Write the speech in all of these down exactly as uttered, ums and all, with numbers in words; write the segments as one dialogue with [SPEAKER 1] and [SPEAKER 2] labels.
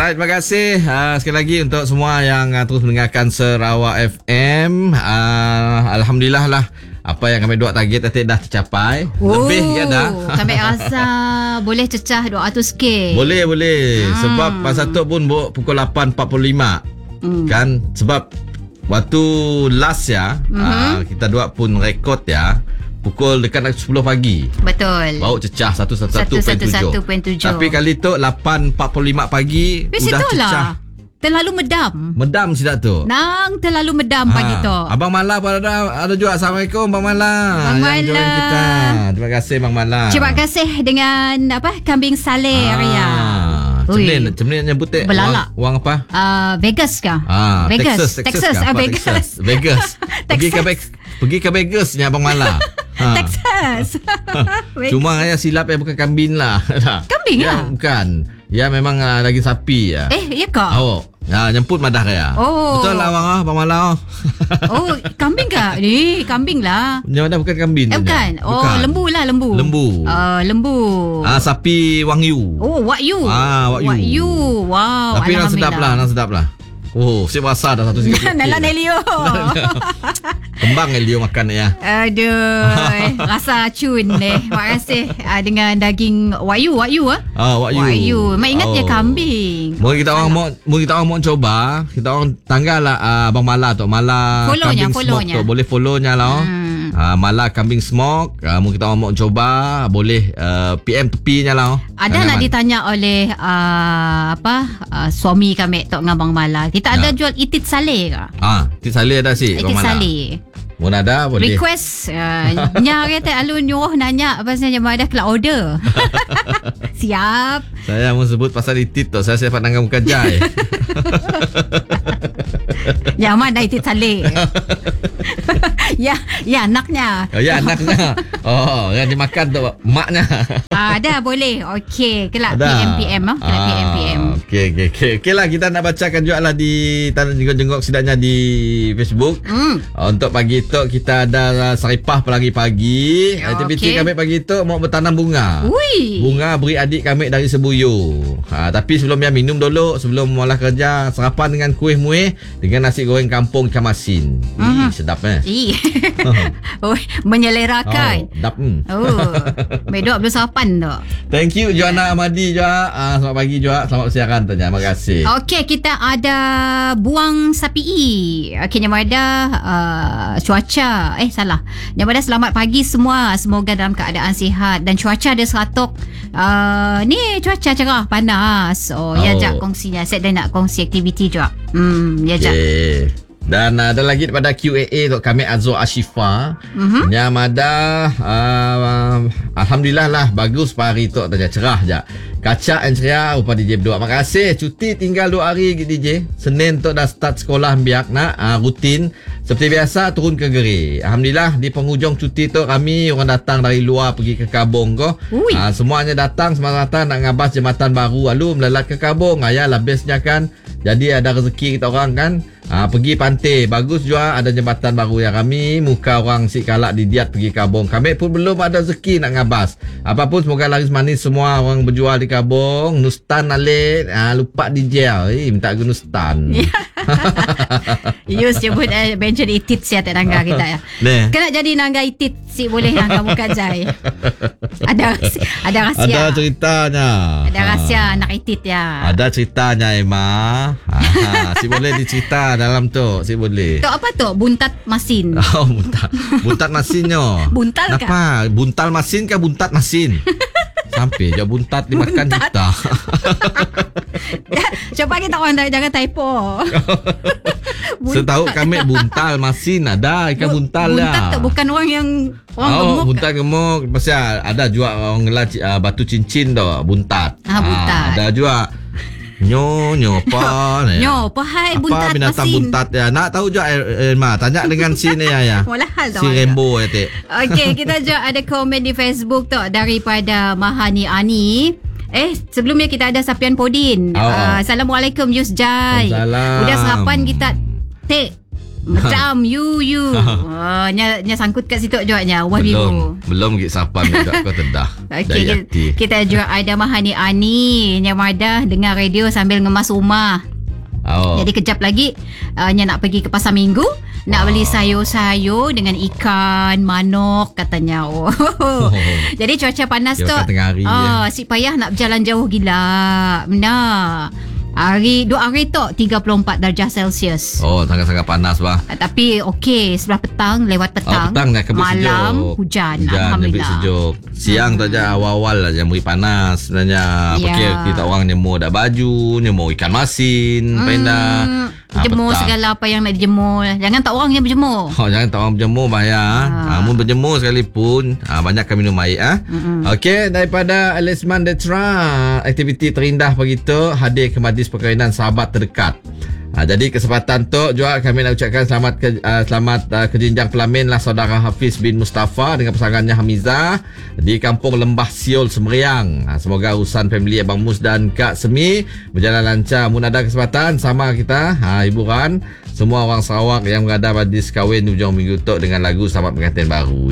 [SPEAKER 1] Alright, terima kasih uh, sekali lagi untuk semua yang uh, terus mendengarkan Sarawak F M. uh, Alhamdulillah lah, apa yang kami buat target tadi dah tercapai. Oh, lebih ya dah.
[SPEAKER 2] Kami rasa boleh cecah dua ratus K.
[SPEAKER 1] Boleh, boleh. Hmm. Sebab masa tu pun pukul lapan empat puluh lima. Hmm. Kan? Sebab waktu last ya, mm-hmm. uh, kita dua pun rekod ya, pukul dekat sepuluh pagi.
[SPEAKER 2] Betul.
[SPEAKER 1] Baru cecah seratus satu perpuluhan tujuh. Tapi kali tu lapan empat puluh lima pagi
[SPEAKER 2] Biasa
[SPEAKER 1] sudah cecah.
[SPEAKER 2] Lah. Terlalu medam.
[SPEAKER 1] Medam sidak tu.
[SPEAKER 2] Nang terlalu medam ha. Pagi tu.
[SPEAKER 1] Abang Mala pun ada ada juga. Assalamualaikum Bang Mala.
[SPEAKER 2] Bang Mala.
[SPEAKER 1] Yang join kita. Terima kasih Bang Mala.
[SPEAKER 2] Terima kasih dengan apa kambing saleh ha. Ria.
[SPEAKER 1] Cemlin, cemlin nyebut eh.
[SPEAKER 2] Belalak.
[SPEAKER 1] Wang, wang apa?
[SPEAKER 2] Uh, Vegas kah?
[SPEAKER 1] Ah,
[SPEAKER 2] Vegas.
[SPEAKER 1] Texas, Texas.
[SPEAKER 2] Texas.
[SPEAKER 1] Texas.
[SPEAKER 2] Uh, Vegas.
[SPEAKER 1] Texas. Vegas. Pergi ke Vegas. Pergi ke Vegas ni Abang Mala.
[SPEAKER 2] Ha. Texas.
[SPEAKER 1] Cuma saya silap ya, bukan kambing lah.
[SPEAKER 2] Kambing
[SPEAKER 1] ya,
[SPEAKER 2] lah?
[SPEAKER 1] Bukan. Ya memang uh, daging sapi ya.
[SPEAKER 2] Eh, ya kah?
[SPEAKER 1] Oh. Ya, nyemput madah ya.
[SPEAKER 2] Oh.
[SPEAKER 1] Betul lah Abang ah, Abang Mala.
[SPEAKER 2] Oh, kambing kah? Ni kambing lah.
[SPEAKER 1] Yang ada bukan kambing.
[SPEAKER 2] Eh, bukan. Oh,
[SPEAKER 1] bukan.
[SPEAKER 2] lembu lah, lembu.
[SPEAKER 1] Lembu.
[SPEAKER 2] Uh, lembu.
[SPEAKER 1] Ah, sapi Wagyu.
[SPEAKER 2] Oh, Wagyu.
[SPEAKER 1] Ah, Wagyu.
[SPEAKER 2] Wagyu. Wow.
[SPEAKER 1] Tapi nak sedap lah, nak sedap lah. Oh, saya rasa dah satu sikit.
[SPEAKER 2] Nala Nelio.
[SPEAKER 1] Kembang Elio makan ya.
[SPEAKER 2] Aduh, rasa cun deh. Terima kasih uh, dengan daging Wagyu, Wagyu ah.
[SPEAKER 1] Ah, Wagyu.
[SPEAKER 2] Wagyu. Mak ingat
[SPEAKER 1] oh.
[SPEAKER 2] je kambing.
[SPEAKER 1] Mungkin kita orang mau, mungkin kita orang mau coba, kita orang tanggal lah uh, Abang Mala tu, Mala
[SPEAKER 2] follow-nya,
[SPEAKER 1] kambing
[SPEAKER 2] follow-nya.
[SPEAKER 1] smoke tu, boleh follow-nya lah. Hmm. Uh, Mala kambing smoke, uh, mungkin kita orang mau coba, boleh uh, P M tepinya lah.
[SPEAKER 2] Ada nak ditanya oleh uh, apa uh, suami kami Tok dengan Abang Mala. Kita ada ya. Jual itit saleh ke?
[SPEAKER 1] Ah, itit saleh ada sih.
[SPEAKER 2] Itit saleh.
[SPEAKER 1] Mun ada boleh.
[SPEAKER 2] Request uh, nya kata alun nyuruh nanya pasal jemaah ada kelak order. Siap.
[SPEAKER 1] Saya mau sebut pasal itit tu, saya siap nangam kajai.
[SPEAKER 2] Ya mana itit saleh. ya, ya anaknya.
[SPEAKER 1] Oh, ya anaknya. Oh, yang dimakan tu maknya.
[SPEAKER 2] Ah, ada boleh. Okey, kelak
[SPEAKER 1] ada.
[SPEAKER 2] P M P M ah, kelak ah, P M P M.
[SPEAKER 1] Okey, okey, okey. Okeylah kita nak bacakan juga lah di tanah jenggot-jenggot sidaknya di Facebook. Mm. Uh, untuk pagi tu kita ada saripah pagi-pagi. Oh, aktiviti okay. kami pagi tu mau bertanam bunga.
[SPEAKER 2] Ui.
[SPEAKER 1] Bunga beri adik kami dari Sebuyu. Ha, tapi sebelumnya minum dulu sebelum mula kerja, sarapan dengan kuih muih dengan nasi goreng kampung ikan masin. Mm. Ih, sedap eh.
[SPEAKER 2] Ih. Oh, menyelerakan.
[SPEAKER 1] Oh, dap. Mm.
[SPEAKER 2] Oh. Medok belum sarapan tu.
[SPEAKER 1] Thank you Joanna Ahmadi juga. Uh, selamat pagi juga. Selamat bersiaran tu. Terima kasih.
[SPEAKER 2] Okey, kita ada buang sapi i. Okey, yang ada uh, cuaca. Eh, salah. Yang ada selamat pagi semua. Semoga dalam keadaan sihat. Dan cuaca dia seratuk. Uh, ni cuaca cerah, panas. Oh, oh. Ya, Jap kongsinya. Saya dah nak kongsi aktiviti juga. Hmm, ya, Jap. Okay.
[SPEAKER 1] Dan uh, ada lagi daripada Q A A untuk kami Azul Ashifa. Mm-hmm. Yang ada uh, Alhamdulillah lah bagus pagi tu saja cerah je. Kacak dan ceria rupa D J berdua. Terima kasih. Cuti tinggal dua hari D J. Senin tu dah start sekolah biak nak uh, rutin seperti biasa turun ke Geri. Alhamdulillah di penghujung cuti tu kami orang datang dari luar pergi ke Kabung ko. Uh, semuanya datang semata-mata nak ngabas jambatan baru lalu melelat ke Kabung. Ayah labisnya kan. Jadi ada rezeki kita orang kan. Ha, pergi pantai. Bagus juga ada jambatan baru yang kami. Muka orang si kalak didiat pergi Kabung. Kami pun belum ada rezeki nak ngabas. Apapun semoga laris manis semua orang berjual di Kabung. Nustan alik. Ha, lupa D J. Eh, minta ke Nustan.
[SPEAKER 2] Yus sebut uh, mention itit siya tak nangga kita ya. Kena jadi nangga itit si boleh nangga muka jai. Ada ada rahsia.
[SPEAKER 1] Ada ceritanya.
[SPEAKER 2] Ada rahsia ha. Anak itit ya.
[SPEAKER 1] Ada ceritanya Emma. Ha, si boleh dicerita dalam tu, si boleh.
[SPEAKER 2] Tu apa tu? Buntat masin.
[SPEAKER 1] Oh, buntat. Buntat masinnya.
[SPEAKER 2] Buntal kah?
[SPEAKER 1] Apa? Buntal masin ke buntat masin? Sampai je buntat dimakan buntat. Kita.
[SPEAKER 2] Coba kita orang jangan typo.
[SPEAKER 1] Setahu kami buntal masin ada ikan buntal
[SPEAKER 2] buntat
[SPEAKER 1] dah.
[SPEAKER 2] Buntat tu bukan orang yang orang
[SPEAKER 1] oh,
[SPEAKER 2] gemuk.
[SPEAKER 1] Buntat gemuk. Pasal ada juga orang ngelah uh, batu cincin tu buntat.
[SPEAKER 2] Ah, buntat.
[SPEAKER 1] Ah, ada juga. Nyo nyo apa ni?
[SPEAKER 2] Nyo apa hai buntat
[SPEAKER 1] apa binatang
[SPEAKER 2] masin?
[SPEAKER 1] Buntat ya? Nak tahu je Elma, tanya dengan si ni ya.
[SPEAKER 2] Walahal
[SPEAKER 1] si Rainbow ya tik.
[SPEAKER 2] Okey, kita juga ada komen di Facebook tu daripada Mahani Ani. Eh, sebelumnya kita ada Sapian Podin. Oh, uh, Assalamualaikum Yus Jai. Udah sarapan kita take Medam you you. uh, nya nya sangkut kat situ juga nya Rumah Biru.
[SPEAKER 1] Belum Belum git siapa minta kau tedah.
[SPEAKER 2] Okey, kita, kita juga ada Mahani Ani nya madah dengar radio sambil ngemas rumah.
[SPEAKER 1] Oh.
[SPEAKER 2] Jadi kejap lagi uh, nya nak pergi ke pasar minggu, nak beli sayur-sayur dengan ikan, manok katanya. Oh. oh. Jadi cuaca panas
[SPEAKER 1] Dia
[SPEAKER 2] tu.
[SPEAKER 1] tengah hari
[SPEAKER 2] Ah, si payah nak berjalan jauh gila. Benar. Hari dua hari tu tiga puluh empat darjah Celsius.
[SPEAKER 1] Oh, sangat-sangat panas bah.
[SPEAKER 2] Uh, tapi okey, sebelah petang, lewat petang,
[SPEAKER 1] Oh, petang dah kebit
[SPEAKER 2] malam
[SPEAKER 1] sejuk.
[SPEAKER 2] hujan,
[SPEAKER 1] Hujan
[SPEAKER 2] alhamdulillah.
[SPEAKER 1] lebih sejuk. Siang tu aja awal-awal aja muri panas sebenarnya.
[SPEAKER 2] Ya.
[SPEAKER 1] Pakai kita orang nyemur dah baju, nyemur ikan masin,
[SPEAKER 2] Hmm,
[SPEAKER 1] penda. Ah,
[SPEAKER 2] jemur
[SPEAKER 1] petang.
[SPEAKER 2] segala apa yang nak dijemur. Jangan tak orang yang berjemur.
[SPEAKER 1] Oh, jangan tak orang berjemur bahaya. Ha. Ha, mun berjemur sekalipun, ha, banyakkan minum air ah. Ha. Okey, daripada Alisman Detra, aktiviti terindah pagi tu hadir ke majlis perkahwinan sahabat terdekat. Ha, jadi kesempatan tu juga kami nak ucapkan selamat ke, uh, selamat uh, ke jenjang pelamin lah saudara Hafiz bin Mustafa dengan pasangannya Hamizah di kampung Lembah Siol Semeriang. Ha, semoga urusan family Abang Mus dan Kak Semi berjalan lancar. Mun ada kesempatan sama kita ha, hiburan semua orang Sarawak yang berada majlis kahwin di hujung minggu tu dengan lagu Selamat Pengantin Baru.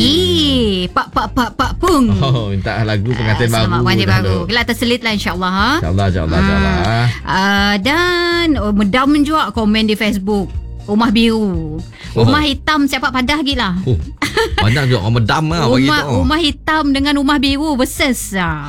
[SPEAKER 2] Ih, pak pak pak pak pung.
[SPEAKER 1] Oh, minta lagu pengantin
[SPEAKER 2] Ah,
[SPEAKER 1] baru.
[SPEAKER 2] Selamat pengantin
[SPEAKER 1] dah
[SPEAKER 2] baru.
[SPEAKER 1] tu.
[SPEAKER 2] Kelak terselit lah insyaAllah. Ha?
[SPEAKER 1] InsyaAllah, insyaAllah, insyaAllah.
[SPEAKER 2] Uh, dan oh, medam juga komen di Facebook. Rumah biru. Rumah
[SPEAKER 1] Oh.
[SPEAKER 2] hitam siapa padah gila.
[SPEAKER 1] Oh, banyak juga orang medam lah bagi
[SPEAKER 2] Rumah,
[SPEAKER 1] tu.
[SPEAKER 2] rumah hitam dengan rumah biru versus ah.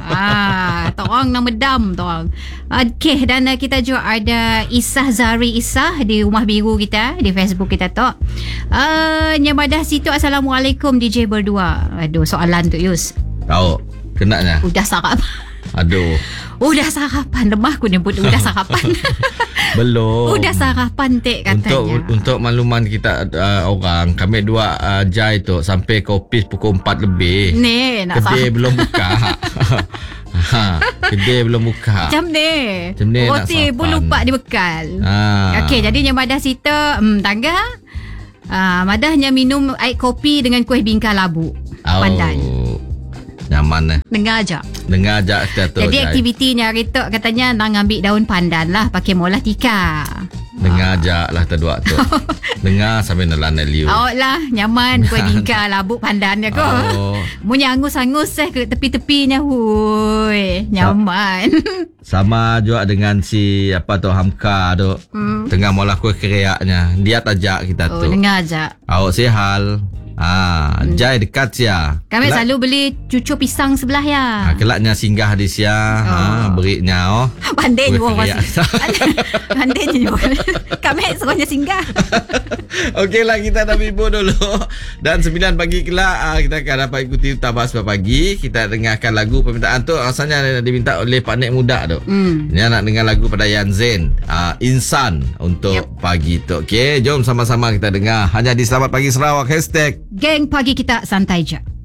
[SPEAKER 2] ah, tak orang nak medam tak orang. Okey, dan uh, kita juga ada Isah Zari Isah di rumah biru kita di Facebook kita tu. Uh, nyamadah situ Assalamualaikum D J berdua. Aduh, soalan tu Yus.
[SPEAKER 1] Tahu, kenanya.
[SPEAKER 2] Udah sarapan.
[SPEAKER 1] Aduh.
[SPEAKER 2] Udah sarapan. Lemah aku nyebut udah sarapan.
[SPEAKER 1] Belum.
[SPEAKER 2] Udah sarapan tek katanya.
[SPEAKER 1] Untuk untuk makluman kita uh, orang, kami dua uh, jai tu sampai ke office pukul empat lebih.
[SPEAKER 2] Ni nak
[SPEAKER 1] Kedai
[SPEAKER 2] sarapan.
[SPEAKER 1] belum buka. ha, kedai belum buka.
[SPEAKER 2] Macam ni.
[SPEAKER 1] Macam ni nak
[SPEAKER 2] Roti pun
[SPEAKER 1] sarapan.
[SPEAKER 2] lupa dibekal.
[SPEAKER 1] Ha.
[SPEAKER 2] Okey, jadinya madah sita hmm, tangga. Ah, madahnya minum air kopi dengan kuih bingka labu.
[SPEAKER 1] Oh,
[SPEAKER 2] Pandan.
[SPEAKER 1] nyaman eh.
[SPEAKER 2] Dengar je.
[SPEAKER 1] Dengar je kita tu.
[SPEAKER 2] Jadi
[SPEAKER 1] Jai.
[SPEAKER 2] aktivitinya hari tu katanya nak ambil daun pandan lah pakai molah tika.
[SPEAKER 1] Dengar je lah terdua tu. Dengar sambil nelan liu.
[SPEAKER 2] Awak lah nyaman kuih bingka labu pandan dia ko.
[SPEAKER 1] Oh.
[SPEAKER 2] Munya angus-angus eh ke tepi-tepinya hui. Nyaman.
[SPEAKER 1] Sama juga dengan si apa tu Hamka tu.
[SPEAKER 2] Hmm.
[SPEAKER 1] Tengah mula kuih keriaknya. Dia tajak kita
[SPEAKER 2] Oh,
[SPEAKER 1] tu.
[SPEAKER 2] dengar je.
[SPEAKER 1] Awak sihal. Ah, hmm. Jai dekat sia.
[SPEAKER 2] Kami
[SPEAKER 1] Kelak-
[SPEAKER 2] selalu beli cucur pisang sebelah ya.
[SPEAKER 1] Ha, kelaknya singgah di sia. Oh. Ha, beriknya oh.
[SPEAKER 2] Pandai
[SPEAKER 1] Kuih
[SPEAKER 2] juga
[SPEAKER 1] keriak.
[SPEAKER 2] orang. Pandai juga. Kami semuanya singgah.
[SPEAKER 1] Okeylah, kita dah bimbul dulu. Dan sembilan pagi kelak ah, kita akan dapat ikuti Tabas pagi. Kita dengarkan lagu permintaan tu rasanya diminta oleh Pak Nek Muda tu.
[SPEAKER 2] Hmm.
[SPEAKER 1] Dia nak dengar lagu pada Yan Zain, uh, Insan untuk
[SPEAKER 2] Yep.
[SPEAKER 1] pagi tu. Okey, jom sama-sama kita dengar hanya di Selamat Pagi Sarawak hashtag
[SPEAKER 2] Geng pagi kita santai je.